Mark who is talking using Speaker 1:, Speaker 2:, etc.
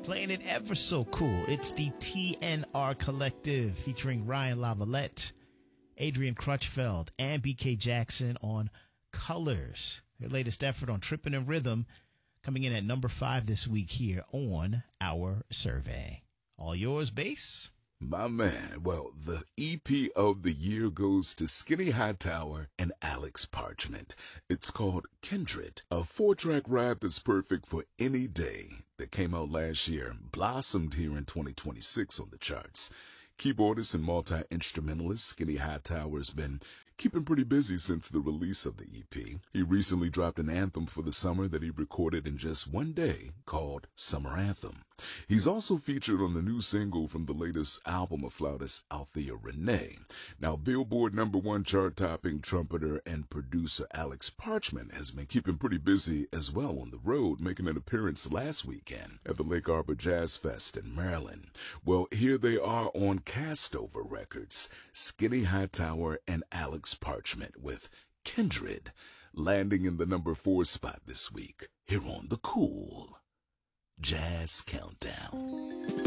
Speaker 1: Playing it ever so cool. It's the TNR Collective featuring Ryan Lavalette, Adrian Crutchfeld, and BK Jackson on Colors. Their latest effort on Trippin' in Rhythm, coming in at number 5 this week here on our survey. All yours, Bass.
Speaker 2: My man, well, the EP of the year goes to Skinny Hightower and Alex Parchment. It's called Kindred, a 4-track rap that's perfect for any day. That came out last year, blossomed here in 2026 on the charts. Keyboardist and multi-instrumentalist Skinny Hightower has been keeping pretty busy since the release of the EP. He recently dropped an anthem for the summer that he recorded in just one day called Summer Anthem. He's also featured on the new single from the latest album of flautist Althea Renee. Now, Billboard #1 chart-topping trumpeter and producer Alex Parchment has been keeping pretty busy as well on the road, making an appearance last weekend at the Lake Arbor Jazz Fest in Maryland. Well, here they are on Castover Records, Skinny Hightower and Alex Parchment with Kindred, landing in the number 4 spot this week here on the Cool Jazz Countdown.